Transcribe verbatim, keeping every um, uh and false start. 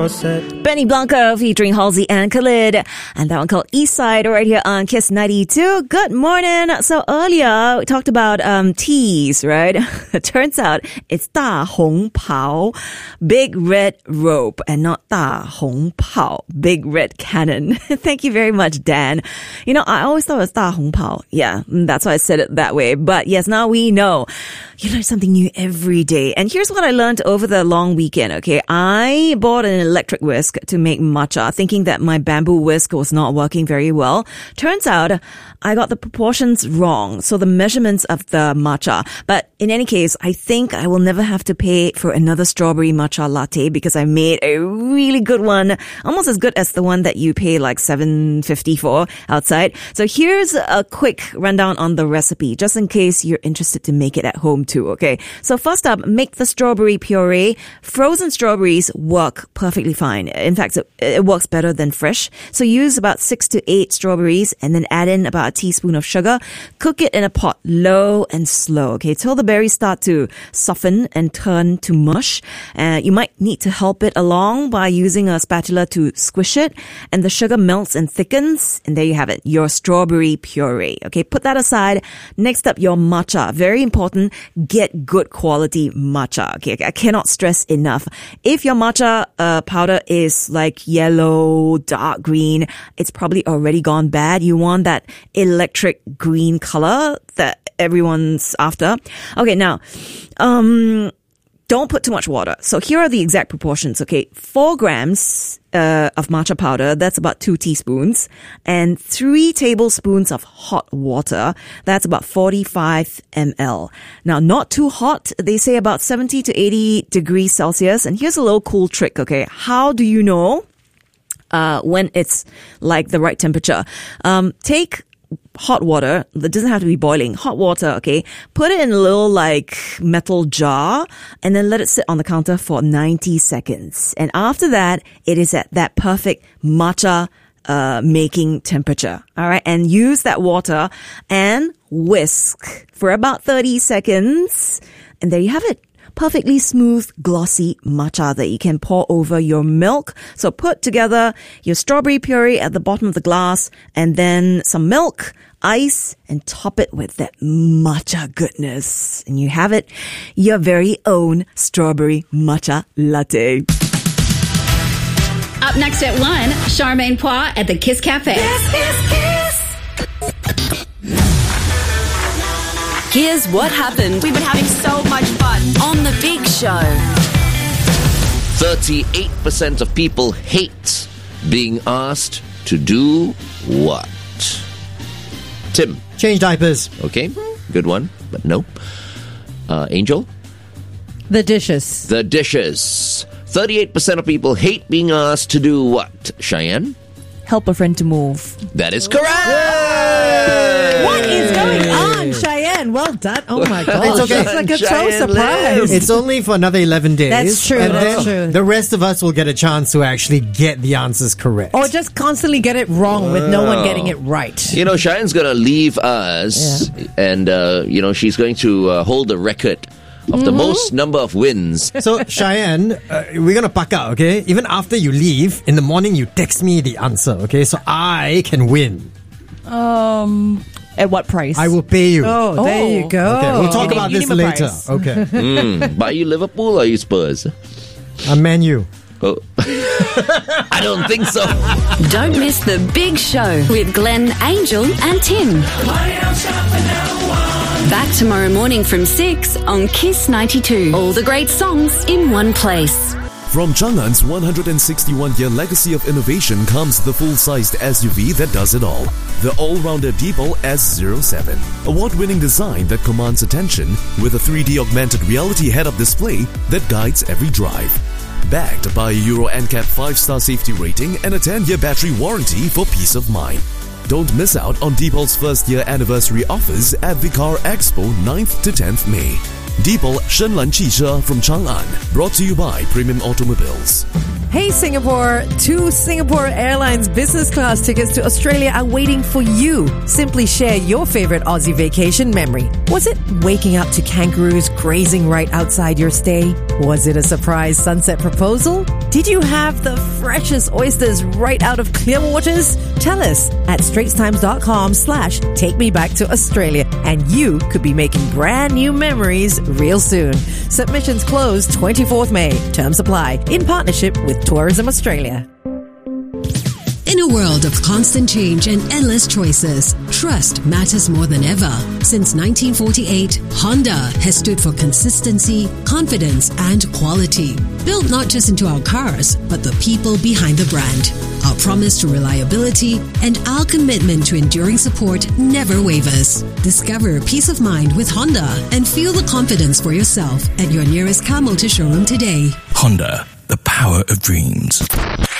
all set. Benny Blanco featuring Halsey and Khalid. And that one called East Side right here on Kiss ninety-two. Good morning. So earlier we talked about um, teas, right? It turns out it's 大红袍, big red rope, and not 大红袍, big red cannon. Thank you very much, Dan. You know, I always thought it was 大红袍. Yeah, that's why I said it that way. But yes, now we know. You learn something new every day. And here's what I learned over the long weekend, okay? I bought an electric whisk to make matcha, thinking that my bamboo whisk was not working very well. Turns out I got the proportions wrong, so the measurements of the matcha. But in any case, I think I will never have to pay for another strawberry matcha latte because I made a really good one, almost as good as the one that you pay like seven fifty for outside. So here's a quick rundown on the recipe, just in case you're interested to make it at home too, okay? So first up, make the strawberry puree. Frozen strawberries work perfectly fine. In fact, it, it works better than fresh. So use about six to eight strawberries and then add in about a teaspoon of sugar. Cook it in a pot, low and slow, okay, till the berries start to soften and turn to mush. Uh, you might need to help it along by using a spatula to squish it, and the sugar melts and thickens, and there you have it, your strawberry puree. Okay, put that aside. Next up, your matcha. Very important, get good quality matcha. Okay, I cannot stress enough. If your matcha uh, powder is like yellow, dark green, it's probably already gone bad. You want that electric green color that everyone's after. Okay, now, um, don't put too much water. So here are the exact proportions, okay? Four grams uh, of matcha powder, that's about two teaspoons, and three tablespoons of hot water, that's about forty-five milliliters. Now, not too hot. They say about seventy to eighty degrees Celsius. And here's a little cool trick, okay? How do you know uh, when it's like the right temperature? Um, take hot water, that doesn't have to be boiling, hot water, okay? Put it in a little like metal jar and then let it sit on the counter for ninety seconds. And after that, it is at that perfect matcha uh making temperature. All right? And use that water and whisk for about thirty seconds. And there you have it. Perfectly smooth, glossy matcha that you can pour over your milk. So put together your strawberry puree at the bottom of the glass and then some milk, ice, and top it with that matcha goodness. And you have it, your very own strawberry matcha latte. Up next at one, Charmaine Pois at the Kiss Cafe. Kiss, kiss, kiss. Here's what happened. We've been having so much fun on The Big Show. thirty-eight percent of people hate being asked to do what? Tim. Change diapers. Okay, good one, but no. Uh, Angel? The dishes. The dishes. thirty-eight percent of people hate being asked to do what? Cheyenne? Help a friend to move. That is correct! Yay! What is going on, Cheyenne? Well done. Oh my God. It's okay. It's like a so Cheyenne surprise. lives. It's only for another eleven days. That's true, And that's then true. the rest of us will get a chance to actually get the answers correct. Or just constantly get it wrong with no one getting it right. You know, Cheyenne's going to leave us, Yeah. and, uh, you know, she's going to uh, hold the record of the most number of wins. So, Cheyenne, uh, we're going to pack out, okay? Even after you leave, in the morning, you text me the answer, okay? So I can win. Um, at what price? I will pay you. Oh, there you go. Okay, we'll talk You about need- this you need a later. price. Okay. Mm. But are you Liverpool or are you Spurs? I'm Man U. Oh. I don't think so. Don't miss The Big Show with Glenn, Angel, and Tim. Back tomorrow morning from six on Kiss ninety-two. All the great songs in one place. From Chang'an's one hundred sixty-one year legacy of innovation comes the full-sized S U V that does it all. The all-rounder Deepal S zero seven. Award-winning design that commands attention with a three D augmented reality head-up display that guides every drive. Backed by a Euro N C A P five star safety rating and a ten year battery warranty for peace of mind. Don't miss out on Deepal's first year anniversary offers at the Car Expo ninth to tenth May. Deepal Shenlan汽车 from Chang'an. Brought to you by Premium Automobiles. Hey Singapore, two Singapore Airlines business class tickets to Australia are waiting for you. Simply share your favorite Aussie vacation memory. Was it waking up to kangaroos grazing right outside your stay? Was it a surprise sunset proposal? Did you have the freshest oysters right out of clear waters? Tell us at straitstimes.com slash take me back to Australia, and you could be making brand new memories real soon. Submissions close twenty-fourth May. Terms apply. In partnership with Tourism Australia. In a world of constant change and endless choices, trust matters more than ever. Since nineteen forty-eight, Honda has stood for consistency, confidence, and quality. Built not just into our cars, but the people behind the brand. Our promise to reliability and our commitment to enduring support never wavers. Discover peace of mind with Honda and feel the confidence for yourself at your nearest car motor showroom today. Honda, the power of dreams.